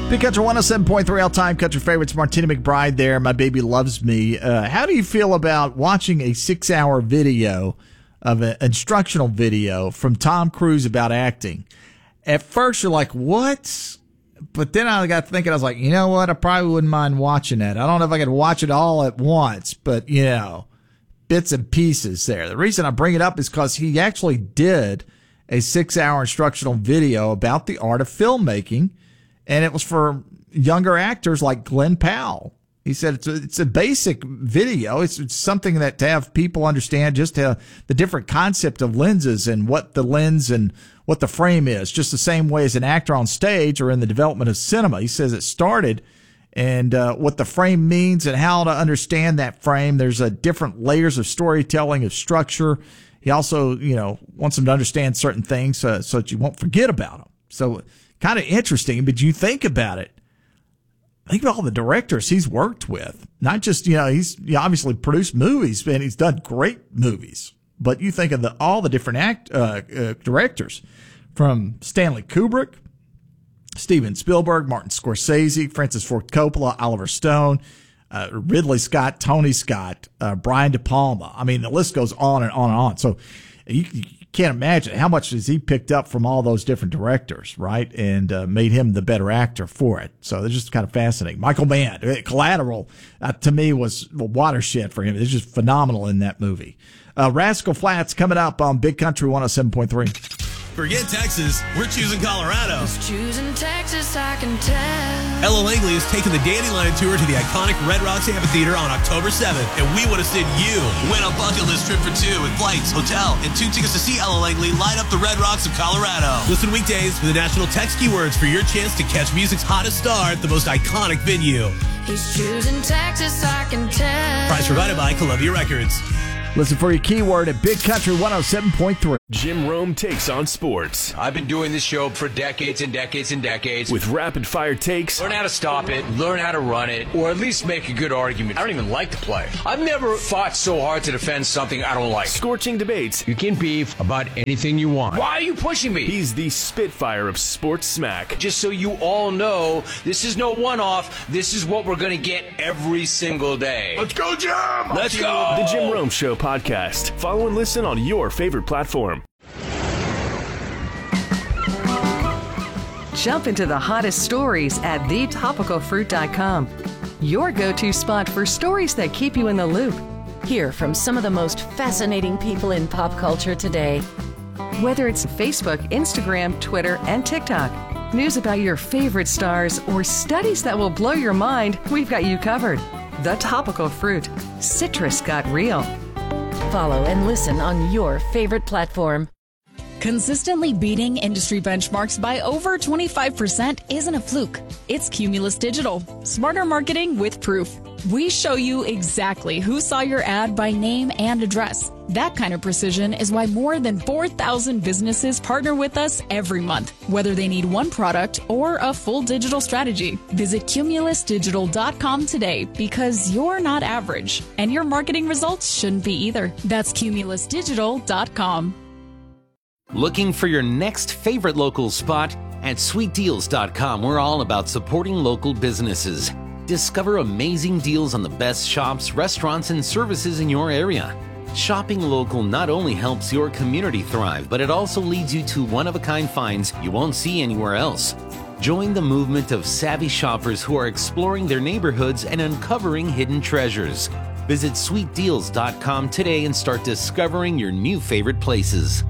Big Country 107.3 all-time country favorites. Martina McBride there. My baby loves me. How do you feel about watching a 6-hour video of an instructional video from Tom Cruise about acting? At first, you're like, what? But then I got thinking, I was like, you know what? I probably wouldn't mind watching that. I don't know if I could watch it all at once, but, you know, bits and pieces there. The reason I bring it up is because he actually did a 6-hour instructional video about the art of filmmaking. And it was for younger actors like Glenn Powell. He said it's a basic video. It's something that to have people understand just how the different concept of lenses and what the lens and what the frame is, just the same way as an actor on stage or in the development of cinema. He says it started and what the frame means and how to understand that frame. There's different layers of storytelling, of structure. He also, wants them to understand certain things so that you won't forget about them. So kind of interesting, but you think about it. Think about all the directors he's worked with. Not just, he's obviously produced movies, and he's done great movies. But you think of all the different directors, from Stanley Kubrick, Steven Spielberg, Martin Scorsese, Francis Ford Coppola, Oliver Stone, Ridley Scott, Tony Scott, Brian De Palma. I mean, the list goes on and on and on. So you can't imagine how much has he picked up from all those different directors, right? And made him the better actor for it. So it's just kind of fascinating. Michael Mann, Collateral, to me was a watershed for him. It's just phenomenal in that movie. Rascal Flatts coming up on Big Country 107.3. Forget Texas, we're choosing Colorado. Choosing Texas, I can tell. Ella Langley is taking the Dandelion Tour to the iconic Red Rocks Amphitheater on October 7th, and we want to send you. Win a bucket list trip for 2 with flights, hotel, and 2 tickets to see Ella Langley light up the Red Rocks of Colorado. Listen weekdays for the national text keywords for your chance to catch music's hottest star at the most iconic venue. He's choosing Texas, I can tell. Prize provided by Columbia Records. Listen for your keyword at Big Country 107.3. Jim Rome takes on sports. I've been doing this show for decades and decades and decades. With rapid-fire takes. Learn how to stop it, learn how to run it, or at least make a good argument. I don't even like the play. I've never fought so hard to defend something I don't like. Scorching debates. You can beef about anything you want. Why are you pushing me? He's the Spitfire of sports smack. Just so you all know, this is no one-off. This is what we're going to get every single day. Let's go, Jim! Let's go! The Jim Rome Show podcast. Follow and listen on your favorite platform. Jump into the hottest stories at thetopicalfruit.com. Your go-to spot for stories that keep you in the loop. Hear from some of the most fascinating people in pop culture today. Whether it's Facebook, Instagram, Twitter, and TikTok. News about your favorite stars or studies that will blow your mind, we've got you covered. The Topical Fruit. Citrus got real. Follow and listen on your favorite platform. Consistently beating industry benchmarks by over 25% isn't a fluke. It's Cumulus Digital. Smarter marketing with proof. We show you exactly who saw your ad by name and address. That kind of precision is why more than 4,000 businesses partner with us every month, whether they need one product or a full digital strategy. Visit cumulusdigital.com today because you're not average, and your marketing results shouldn't be either. That's cumulusdigital.com. Looking for your next favorite local spot? At sweetdeals.com, we're all about supporting local businesses. Discover amazing deals on the best shops, restaurants, and services in your area. Shopping local not only helps your community thrive, but it also leads you to one-of-a-kind finds you won't see anywhere else. Join the movement of savvy shoppers who are exploring their neighborhoods and uncovering hidden treasures. Visit sweetdeals.com today and start discovering your new favorite places.